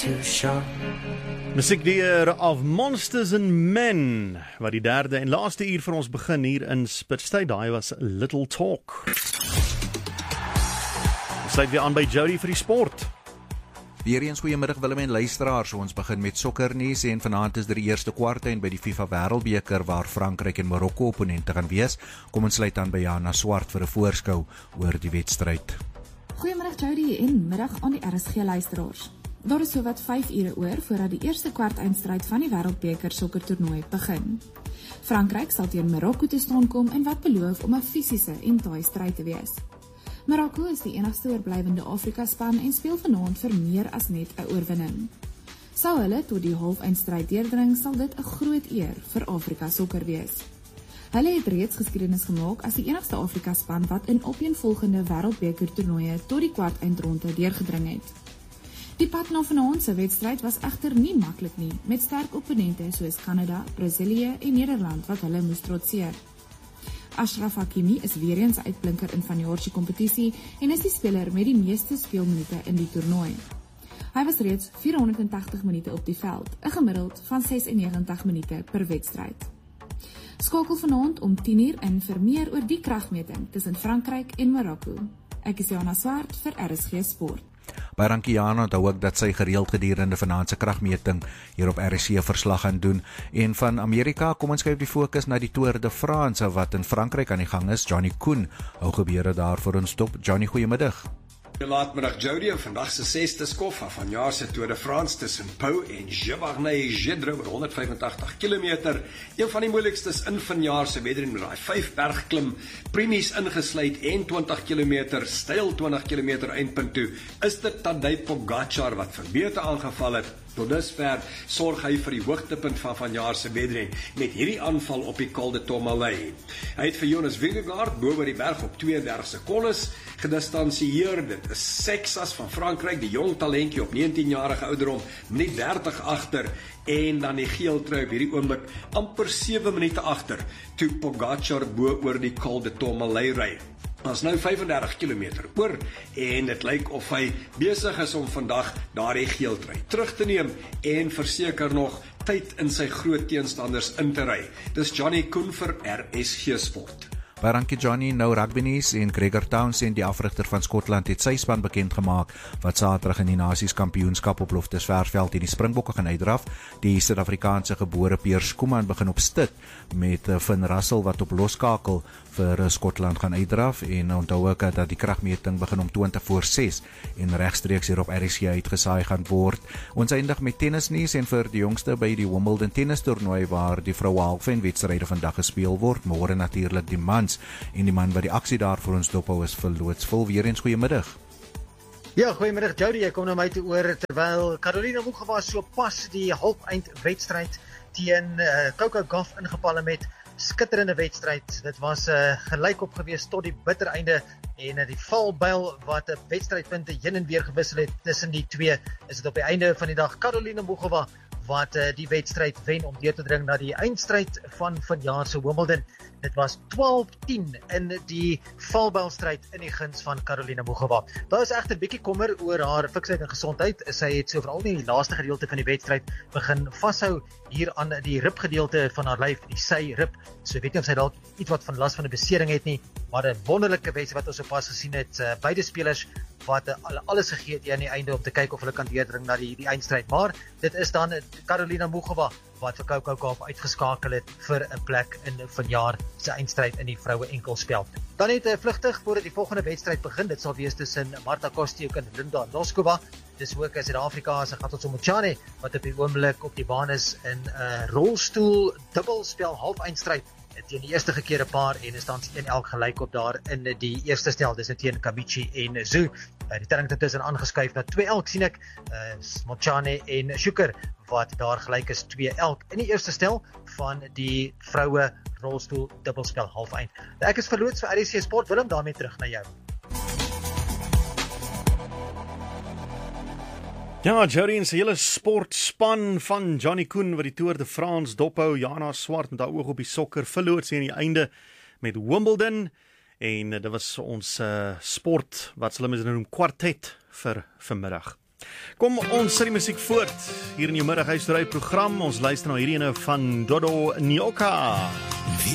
too sharp. Musiekdier of Monsters and Men, wat die derde en laaste uur vir ons begin hier in Spitstyd. Daai was Little Talk. Ons sluit weer aan by Jody vir die sport. Weereens goeiemiddag Willem en luisteraars. Ons begin met sokkernuus en vanaand is die eerste kwartyn by die FIFA Wêreldbeker waar Frankryk en Marokko opponente gaan wees. Kom ons sluit aan by Jana Swart vir 'n voorskou oor die wedstryd. Goeiemiddag Jody en middag aan die RSG luisteraars. Daar is sowat 5 ure oor voordat die eerste kwartfinale van die Wêreldbeker sokkertoernooi begin. Frankryk sal teen Marokko te staan kom in wat beloof om 'n fisiese en taai stryd te wees. Marokko is die enigste oorblywende Afrika-span en speel vanaand vir meer as net 'n oorwinning. Sou hulle tot die halfeindstryd deurdring, sal dit 'n groot eer vir Afrika sokker wees. Hulle het reeds geskiedenis gemaak as die enigste Afrika-span wat in opeenvolgende Wêreldbeker-toernooie tot die kwartfinale deurgedring het. Die pad na vanaand se wedstryd was egter nie maklik nie, met sterk opponente soos Kanada, Brasilië en Nederland wat hulle moes trotseer. Ashraf Hakimi is weer eens uitblinker in vanjaar se kompetisie en is die speler met die meeste speelminute in die toernooi. Hy was reeds 480 minute op die veld, 'n gemiddeld van 96 minute per wedstryd. Skakel vanaand om 10:00 in vir meer oor die kragmeting tussen Frankryk en Marokko. Ek is Jana Swart vir RSG Sport. By Rankiana onthou ook dat sy gereeld gedurende vanaand se kragmeting hier op RSC verslag gaan doen. En van Amerika kom ons skuif die fokus na die Tour de France wat in Frankryk aan die gang is. Johnny Koen hou gebeure daar vir ons dop. Johnny, goeiemiddag. Laatmiddag Jody, vandag se 6de skof van vanjaar se Tour de France tussen Pau en Giverny-Gedre oor 185 km. Een van die moeilikstes in vanjaar se wedren met daai 5 bergklim, premies ingesluit en 20 km, styl 20 km eindpunt toe, is dit Tadej Pogačar wat verbeter aangeval het. Tot dusver sorg hy vir die hoogtepunt van vanjaar se wedren met hierdie aanval op die Col de Tourmalet. Hy het vir Jonas Vingegaard bo by die berg op 32 sekondes gedistansieer. Dit is Sexas van Frankryk, die jong talentjie op 19-jarige ouderdom, minuut 30 agter, en dan die geeltrui op hierdie oomblik amper 7 minute agter, toe Pogačar bo oor die Col de Tourmalet ry. Ons nou 35 km oor en dit lyk of hy besig is om vandag daardie geeltrui terug te neem en verseker nog tyd in sy groot teenstanders in te ry. Dis Johnny Koen vir RSG Sport. Baie Johnny, nou rugbynuus en Gregor Townsend, die afrigter van Skotland, het sy span bekend gemaak wat Saterdag in die Nasies Kampioenskap op Loftusversveld in die Springbokke gaan uitdraf. Die Suid-Afrikaanse gebore Piers Koeman begin op stit met Finn Russell wat op loskakel vir Skotland gaan uitdraf, en onthou ook dat die kragmeting begin om 20:06 en regstreeks hier op RSG uitgesaai gaan word. Ons eindig met tennisnuus en vir die jongste by die Wimbledon tennistoernooi waar die vroue halffinalewedstryde vandag gespeel word, môre natuurlik die mans, en die man wat die aksie daar vir ons dophou is verlootsvol. Weer eens goeiemiddag. Ja, goeiemiddag Jody, jy kom na my toe oor terwyl Carolina Muchova so pas die halfeindwedstryd teen Coco Gauff ingepalle met skitterende wedstryd. Dit was gelykop gewees tot die bitter einde en die valbuil wat wedstrydpunte heen en weer gewissel het tussen die twee, is dit op die einde van die dag Carolina Muchova wat die wedstryd wen om deur te dring na die eindstryd van vanjaar se Wimbledon. Dit was 12-10 in die valbuilstryd in die guns van Carolina Muchova. Daar is egter 'n bietjie kommer oor haar fiksheid en gesondheid. Sy het so veral in die laaste gedeelte van die wedstryd begin vashou hier aan die ribgedeelte van haar lyf, die sy-rib. So weet nie of sy dalk iets wat van las van 'n besering het nie, maar 'n wonderlike wedstryd wat ons sopas gesien het. Beide spelers wat alles gegee het aan die einde om te kyk of hulle kan deurdring na die eindstryd. Maar dit is dan Carolina Muchova wat vir Coco Gauff uitgeskakel het vir 'n plek in vanjaar se eindstryd in die vroue enkelspel. Dan het vlugtig voordat die volgende wedstryd begin, dit sal wees tussen Marta Kostyuk en Linda Noskova. Dis ook Suid-Afrika se Gatot Mochane wat op die oomblik op die baan is in 'n rolstoel dubbelspel halfeindstryd teen die eerste gekeerde paar en is dan 1-1 gelyk op daar in die eerste stel, dis teen Kabichi en Zhu. Die telling intussen aangeskuif na 2-1 sien ek, Mochane en Shuker wat daar gelyk is 2-1 in die eerste stel van die vroue rolstoel dubbelspel halfeind. Ek is verloots vir RSC Sport, Willem, daarmee terug na jou. Ja, Jody en sy hele sportspan van Johnny Koen wat die Tour de France dophou, Jana Swart met haar oog op die sokker, verloots aan die einde met Wimbledon, en dit was ons sport, wat hulle noem kwartet vir vanmiddag. Kom ons sit die musiek voort hier in jou middaghuisdry program. Ons luister na hierdie ene van Dodo Nyoka.